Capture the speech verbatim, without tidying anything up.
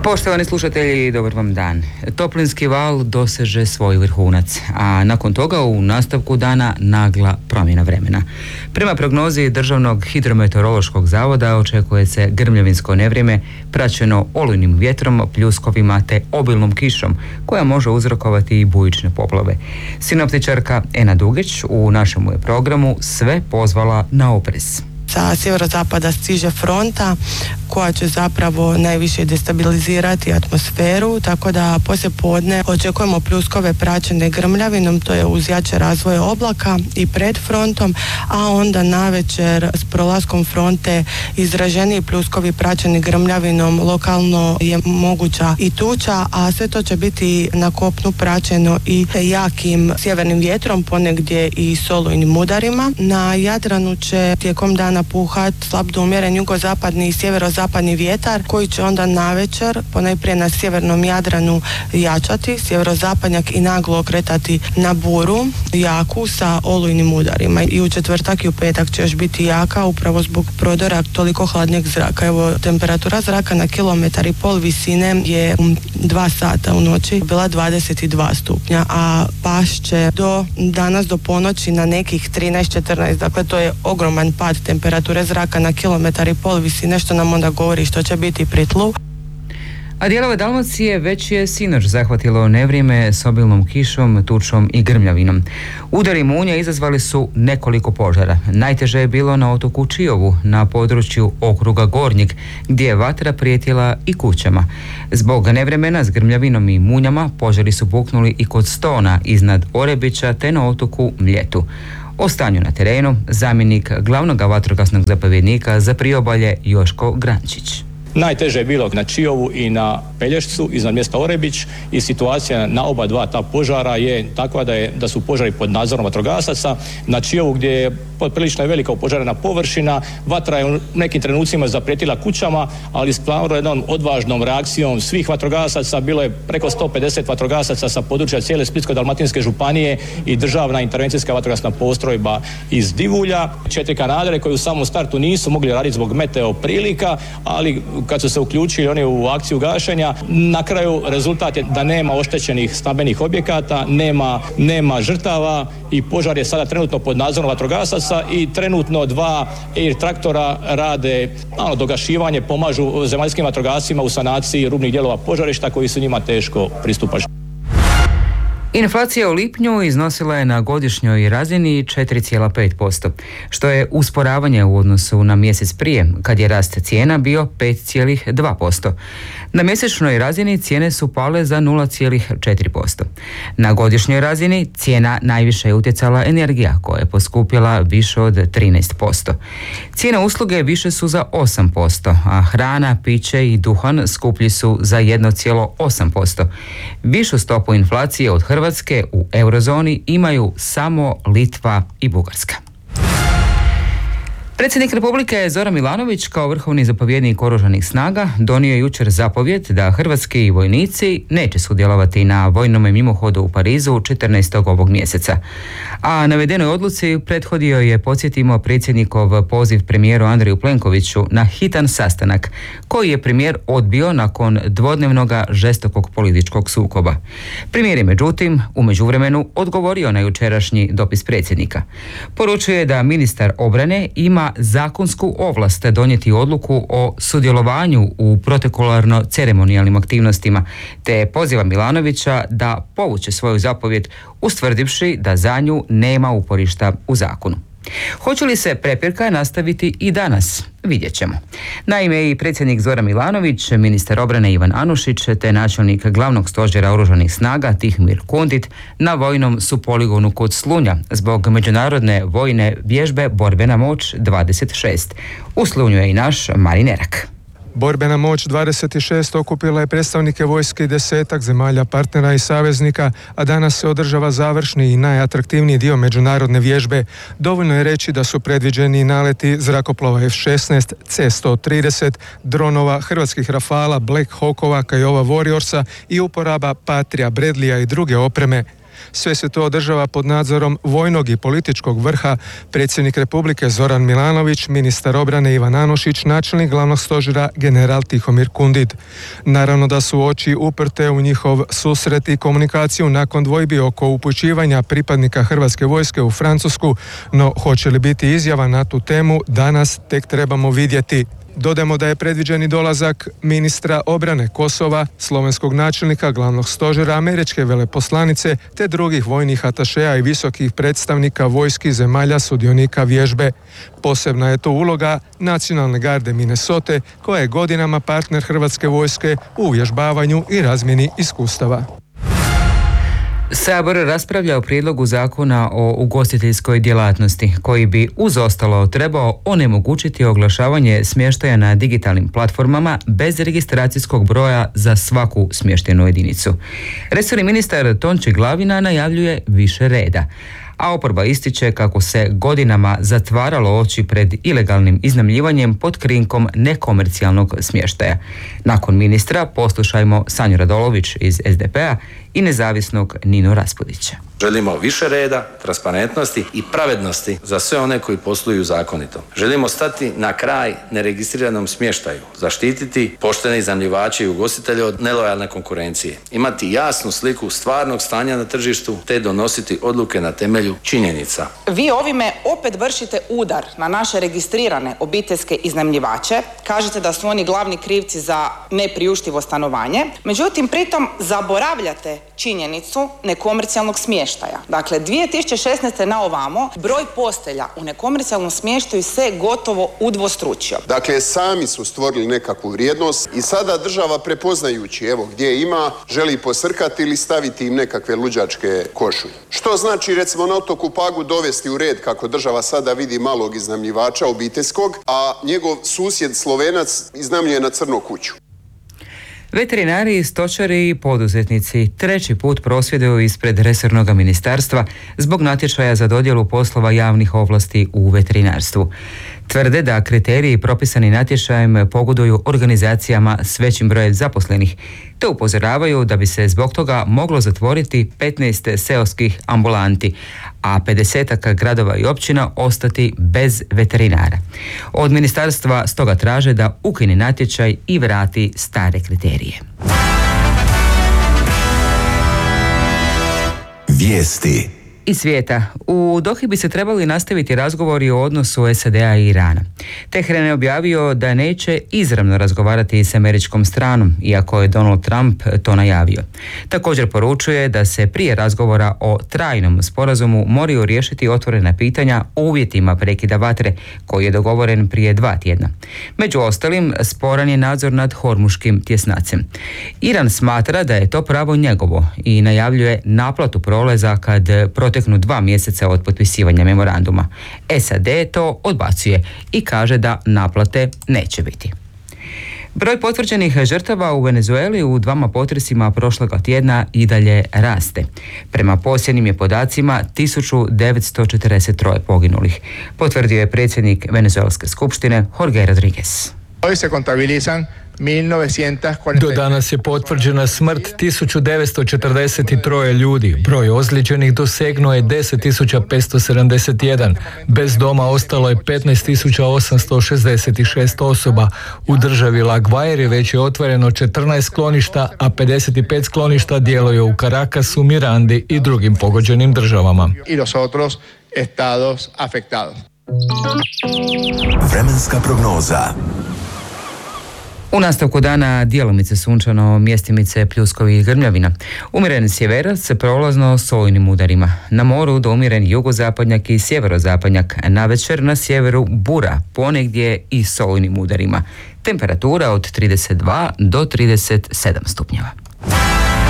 Poštovani slušatelji, dobar vam dan. Toplinski val doseže svoj vrhunac, a nakon toga u nastavku dana nagla promjena vremena. Prema prognozi Državnog hidrometeorološkog zavoda očekuje se grmljavinsko nevrijeme praćeno olujnim vjetrom, pljuskovima te obilnom kišom koja može uzrokovati i bujične poplave. Sinoptičarka Ena Dugić u našemu je programu sve pozvala na oprez. Sa sjeverozapada stiže fronta koja će zapravo najviše destabilizirati atmosferu, tako da poslije podne očekujemo pljuskove praćene grmljavinom, to je uz jače razvoje oblaka i pred frontom, a onda navečer s prolaskom fronte izraženiji pljuskovi praćeni grmljavinom, lokalno je moguća i tuča, a sve to će biti na kopnu praćeno i jakim sjevernim vjetrom, ponegdje i s olujnim udarima. Na Jadranu će tijekom dana puhat slab do umjeren jugozapadni i sjeverozapadni vjetar koji će onda navečer ponajprije na sjevernom Jadranu jačati, sjeverozapadnjak i naglo okretati na buru jaku sa olujnim udarima. I u četvrtak i u petak će još biti jaka upravo zbog prodora toliko hladnijeg zraka. Evo, temperatura zraka na kilometar i pol visine je u dva sata u noći bila dvadeset dva stupnja, a pašće do danas do ponoći na nekih trinaest četrnaest, dakle to je ogroman pad temperature zraka na kilometar i pol visine, što nam onda govori što će biti pri tlu. A dijelove Dalmacije već je sinoć zahvatilo nevrijeme s obilnom kišom, tučom i grmljavinom. Udari munje izazvali su nekoliko požara. Najteže je bilo na otoku Čiovu, na području okruga Gornjeg, gdje je vatra prijetila i kućama. Zbog nevremena s grmljavinom i munjama požari su buknuli i kod Stona iznad Orebića te na otoku Mljetu. O stanju na terenu zamjenik glavnog vatrogasnog zapovjednika za priobalje Joško Grančić. Najteže je bilo na Čiovu i na Pelješcu iznad mjesta Orebić i situacija na oba dva ta požara je takva da, je, da su požari pod nadzorom vatrogasaca. Na Čiovu gdje je prilično je velika opožarena površina, vatra je u nekim trenucima zaprijetila kućama, ali stvarno jednom odvažnom reakcijom svih vatrogasaca, bilo je preko sto pedeset vatrogasaca sa područja cijele Splitsko-dalmatinske županije i državna intervencijska vatrogasna postrojba iz Divulja. Četiri kanadere koji u samom startu nisu mogli raditi zbog meteo prilika, ali kad su se uključili oni u akciju gašenja, na kraju rezultat je da nema oštećenih stambenih objekata, nema, nema žrtava i požar je sada trenutno pod nadzorom vatrogasaca i trenutno dva air traktora rade malo dogašivanje, pomažu zemaljskim vatrogascima u sanaciji rubnih dijelova požarišta koji su njima teško pristupačni. Inflacija u lipnju iznosila je na godišnjoj razini četiri zarez pet posto, što je usporavanje u odnosu na mjesec prije, kad je rast cijena bio pet zarez dva posto. Na mjesečnoj razini cijene su pale za nula zarez četiri posto. Na godišnjoj razini cijena najviše je utjecala energija, koja je poskupjela više od trinaest posto. Cijene usluge više su za osam posto, a hrana, piće i duhan skuplji su za jedan zarez osam posto. Višu stopu inflacije od Hrvatske Hrvatske u eurozoni imaju samo Litva i Bugarska. Predsjednik Republike Zoran Milanović kao vrhovni zapovjednik oružanih snaga donio je jučer zapovjed da hrvatski vojnici neće sudjelovati na vojnom mimohodu u Parizu četrnaestog ovog mjeseca. A navedenoj odluci prethodio je, podsjetimo, predsjednikov poziv premijeru Andreju Plenkoviću na hitan sastanak koji je premijer odbio nakon dvodnevnog žestokog političkog sukoba. Premijer je međutim u međuvremenu odgovorio na jučerašnji dopis predsjednika. Poručuje da ministar obrane ima zakonsku ovlast donijeti odluku o sudjelovanju u protokolarno-ceremonijalnim aktivnostima, te poziva Milanovića da povuče svoju zapovjed, ustvrdivši da za nju nema uporišta u zakonu. Hoće li se prepirka nastaviti i danas? Vidjet ćemo. Naime, i predsjednik Zoran Milanović, ministar obrane Ivan Anušić te načelnik glavnog stožera oružanih snaga Tihomir Kundit na vojnom su poligonu kod Slunja zbog međunarodne vojne vježbe Borbena moć dvadeset šest. U Slunju je i naš Marin Erak. Borbena moć dvadeset šest okupila je predstavnike vojske i desetak zemalja partnera i saveznika, a danas se održava završni i najatraktivniji dio međunarodne vježbe. Dovoljno je reći da su predviđeni naleti zrakoplova F šesnaest, C sto trideset, dronova, hrvatskih Rafala, Black Hawkova, Kiowa Warriorsa i uporaba Patria, Bradleya i druge opreme. Sve se to održava pod nadzorom vojnog i političkog vrha, predsjednik Republike Zoran Milanović, ministar obrane Ivan Anušić, načelnik glavnog stožera general Tihomir Kundid. Naravno da su oči uprte u njihov susret i komunikaciju nakon dvojbi oko upućivanja pripadnika Hrvatske vojske u Francusku, no hoće li biti izjava na tu temu, danas tek trebamo vidjeti. Dodajmo da je predviđeni dolazak ministra obrane Kosova, slovenskog načelnika glavnog stožera, američke veleposlanice te drugih vojnih atašeja i visokih predstavnika vojskih zemalja sudionika vježbe. Posebna je to uloga Nacionalne garde Minnesote, koja je godinama partner Hrvatske vojske u uvježbavanju i razmjeni iskustava. Sabor raspravlja o prijedlogu zakona o ugostiteljskoj djelatnosti, koji bi uz ostalo trebao onemogućiti oglašavanje smještaja na digitalnim platformama bez registracijskog broja za svaku smještajnu jedinicu. Resorni ministar Tonči Glavina najavljuje više reda, a oporba ističe kako se godinama zatvaralo oči pred ilegalnim iznajmljivanjem pod krinkom nekomercijalnog smještaja. Nakon ministra poslušajmo Sanju Radolović iz es de pe a i nezavisnog Nino Raspudića. Želimo više reda, transparentnosti i pravednosti za sve one koji posluju zakonito. Želimo stati na kraj neregistriranom smještaju, zaštititi poštene iznajmljivače i ugostitelje od nelojalne konkurencije, imati jasnu sliku stvarnog stanja na tržištu te donositi odluke na temelju činjenica. Vi ovime opet vršite udar na naše registrirane obiteljske iznajmljivače, kažete da su oni glavni krivci za nepriuštivo stanovanje, međutim pritom zaboravljate činjenicu nekomercijalnog smještaja. Dakle, dvije tisuće šesnaeste na ovamo broj postelja u nekomercijalnom smještaju se gotovo udvostručio. Dakle, sami su stvorili nekakvu vrijednost i sada država prepoznajući, evo gdje ima, želi posrkati ili staviti im nekakve luđačke košulje. Što znači recimo na otoku Pagu dovesti u red, kako država sada vidi, malog iznajmljivača obiteljskog, a njegov susjed Slovenac iznajmljuje na crno kuću. Veterinari, stočari i poduzetnici treći put prosvjeduju ispred resornog ministarstva zbog natječaja za dodjelu poslova javnih ovlasti u veterinarstvu. Tvrde da kriteriji propisani natječajem pogoduju organizacijama s većim brojem zaposlenih, te upozoravaju da bi se zbog toga moglo zatvoriti petnaest seoskih ambulanti, a pedesetak gradova i općina ostati bez veterinara. Od ministarstva stoga traže da ukine natječaj i vrati stare kriterije. Vijesti iz svijeta. U Dohi bi se trebali nastaviti razgovori o odnosu es a de a i Irana. Tehran je objavio da neće izravno razgovarati s američkom stranom, iako je Donald Trump to najavio. Također poručuje da se prije razgovora o trajnom sporazumu moraju riješiti otvorena pitanja o uvjetima prekida vatre, koji je dogovoren prije dva tjedna. Među ostalim, sporan je nadzor nad Hormuškim tjesnacem. Iran smatra da je to pravo njegovo i najavljuje naplatu proleza kad proteknu dva mjeseca od potpisivanja memoranduma. es a de to odbacuje i kaže da naplate neće biti. Broj potvrđenih žrtava u Venezueli u dvama potresima prošloga tjedna i dalje raste. Prema posljednjim je podacima tisuću devetsto četrdeset tri poginulih, potvrdio je predsjednik Venezuelske skupštine Jorge Rodriguez. Hoy se contabilizan Do danas je potvrđena smrt tisuću devetsto četrdeset tri ljudi. Broj ozlijeđenih dosegnuo je deset tisuća petsto sedamdeset jedan. Bez doma ostalo je petnaest tisuća osamsto šezdeset šest osoba. U državi La Guaira već je otvoreno četrnaest skloništa, a pedeset pet skloništa djeluje u Caracasu, Mirandi i drugim pogođenim državama. I los otros estados afectados. Vremenska prognoza. U nastavku dana djelomice sunčano, mjestimice pljuskovi i grmljavina. Umjeren sjeverac prolazno s olujnim udarima. Na moru do umjeren jugozapadnjak i sjeverozapadnjak. Navečer na sjeveru bura, ponegdje i s olujnim udarima. Temperatura od trideset dva do trideset sedam stupnjeva.